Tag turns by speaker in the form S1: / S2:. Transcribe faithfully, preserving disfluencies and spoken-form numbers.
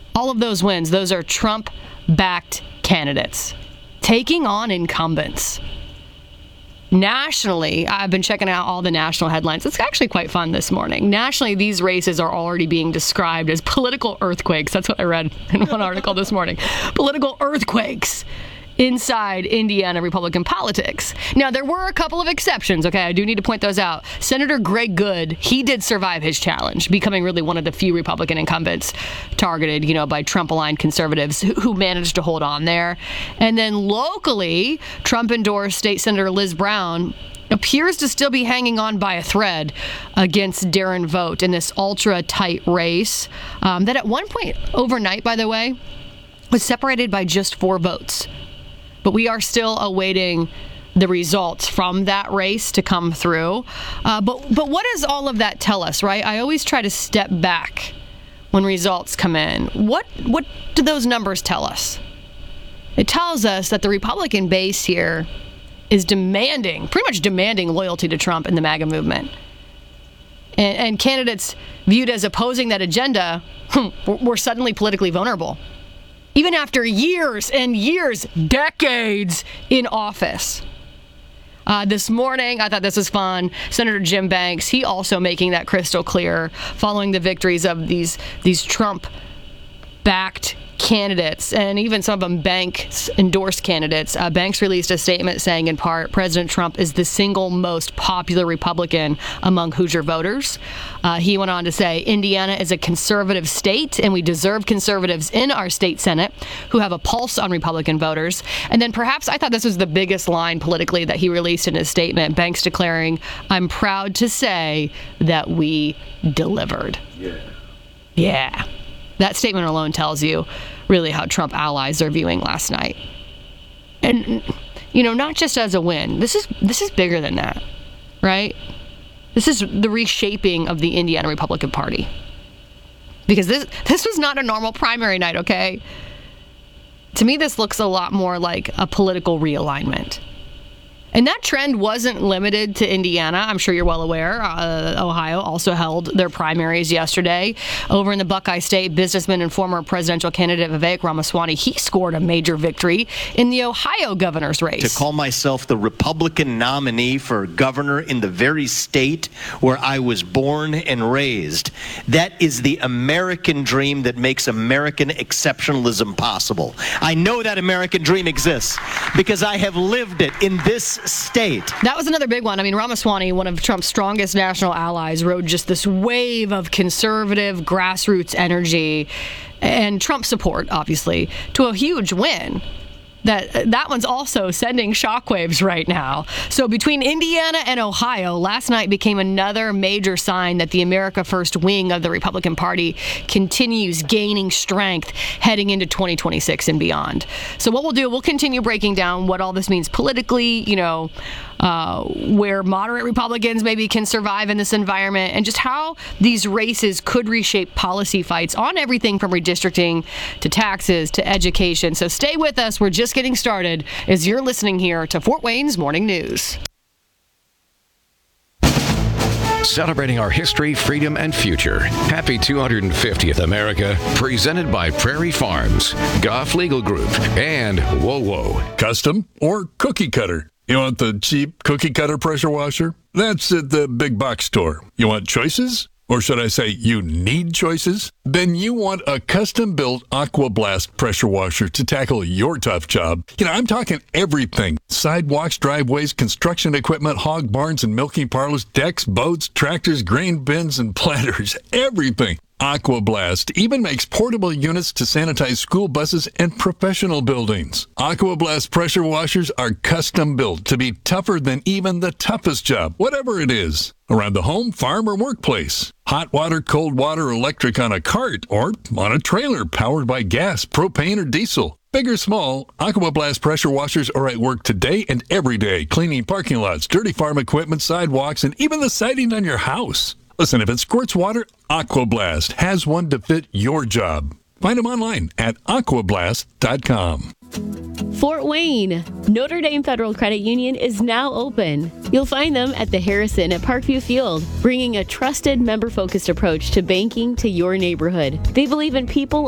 S1: All of those wins, those are Trump-backed candidates taking on incumbents. Nationally, I've been checking out all the national headlines. It's actually quite fun this morning. Nationally, these races are already being described as political earthquakes. That's what I read in one article this morning. Political earthquakes inside Indiana Republican politics. Now, there were a couple of exceptions, okay? I do need to point those out. Senator Greg Good, he did survive his challenge, becoming really one of the few Republican incumbents targeted, you know, by Trump-aligned conservatives who, who managed to hold on there. And then locally, Trump-endorsed State Senator Liz Brown appears to still be hanging on by a thread against Darren Vogt in this ultra-tight race um, that at one point overnight, by the way, was separated by just four votes. But we are still awaiting the results from that race to come through. Uh, but but what does all of that tell us, right? I always try to step back when results come in. What what do those numbers tell us? It tells us that the Republican base here is demanding, pretty much demanding loyalty to Trump and the MAGA movement. And, and candidates viewed as opposing that agenda were suddenly politically vulnerable. Even after years and years, decades in office. Uh, this morning, I thought this was fun. Senator Jim Banks, he also making that crystal clear following the victories of these, these Trump-backed candidates, and even some of them Banks-endorsed candidates. Uh, Banks released a statement saying, in part, President Trump is the single most popular Republican among Hoosier voters. Uh, he went on to say, Indiana is a conservative state, and we deserve conservatives in our state Senate who have a pulse on Republican voters. And then perhaps I thought this was the biggest line politically that he released in his statement, Banks declaring, I'm proud to say that we delivered. Yeah. Yeah. That statement alone tells you really how Trump allies are viewing last night. And, you know, not just as a win. This is this is bigger than that, right? This is the reshaping of the Indiana Republican Party. Because this this was not a normal primary night, okay? To me, this looks a lot more like a political realignment. And that trend wasn't limited to Indiana. I'm sure you're well aware. Uh, Ohio also held their primaries yesterday. Over in the Buckeye State, businessman and former presidential candidate Vivek Ramaswamy, he scored a major victory in the Ohio governor's race.
S2: To call myself the Republican nominee for governor in the very state where I was born and raised, that is the American dream that makes American exceptionalism possible. I know that American dream exists because I have lived it in this state.
S1: That was another big one. I mean, Ramaswamy, one of Trump's strongest national allies, rode just this wave of conservative grassroots energy and Trump support, obviously, to a huge win. That that one's also sending shockwaves right now. So between Indiana and Ohio, last night became another major sign that the America First wing of the Republican Party continues gaining strength heading into twenty twenty-six and beyond. So what we'll do, we'll continue breaking down what all this means politically, you know, uh, where moderate Republicans maybe can survive in this environment, and just how these races could reshape policy fights on everything from redistricting to taxes to education. So stay with us. We're just getting started as you're listening here to Fort Wayne's Morning News.
S3: Celebrating our history, freedom, and future. Happy two hundred fiftieth America. Presented by Prairie Farms, Goff Legal Group, and Whoa Whoa.
S4: Custom or cookie cutter? You want the cheap cookie cutter pressure washer? That's at the big box store. You want choices? Or should I say you need choices? Then you want a custom-built Aqua Blast pressure washer to tackle your tough job. You know, I'm talking everything. Sidewalks, driveways, construction equipment, hog barns and milking parlors, decks, boats, tractors, grain bins, and planters. Everything. Aqua Blast even makes portable units to sanitize school buses and professional buildings. Aqua Blast pressure washers are custom built to be tougher than even the toughest job, whatever it is. Around the home, farm, or workplace. Hot water, cold water, electric on a cart, or on a trailer powered by gas, propane, or diesel. Big or small, Aqua Blast pressure washers are at work today and every day, cleaning parking lots, dirty farm equipment, sidewalks, and even the siding on your house. Listen, if it squirts water, Aqua Blast has one to fit your job. Find them online at aqua blast dot com.
S5: Fort Wayne. Notre Dame Federal Credit Union is now open. You'll find them at the Harrison at Parkview Field, bringing a trusted member-focused approach to banking to your neighborhood. They believe in people